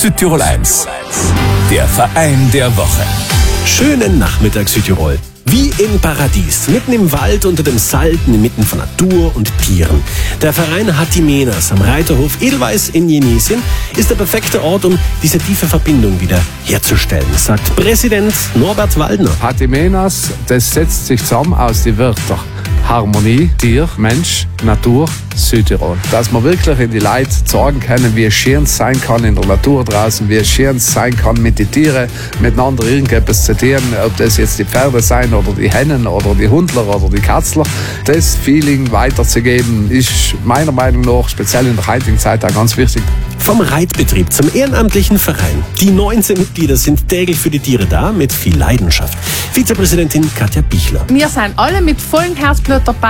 Südtirol 1, der Verein der Woche. Schönen Nachmittag Südtirol. Wie im Paradies, mitten im Wald unter dem Salten, inmitten von Natur und Tieren. Der Verein Hatimenas am Reiterhof Edelweiß in Jenisien ist der perfekte Ort, um diese tiefe Verbindung wieder herzustellen, sagt Präsident Norbert Waldner. Hatimenas, das setzt sich zusammen aus den Wörtern Harmonie, Tier, Mensch, Natur, Südtirol. Dass wir wirklich in die Leute sagen können, wie schön es sein kann in der Natur draußen, wie schön es sein kann mit den Tieren, miteinander irgendetwas zu tun, ob das jetzt die Pferde sein oder die Hennen oder die Hundler oder die Katzler. Das Feeling weiterzugeben, ist meiner Meinung nach, speziell in der heutigen Zeit, auch ganz wichtig. Vom Reitbetrieb zum ehrenamtlichen Verein. Die 19 Mitglieder sind täglich für die Tiere da, mit viel Leidenschaft. Vizepräsidentin Katja Bichler. Wir sind alle mit vollem Herzblut dabei.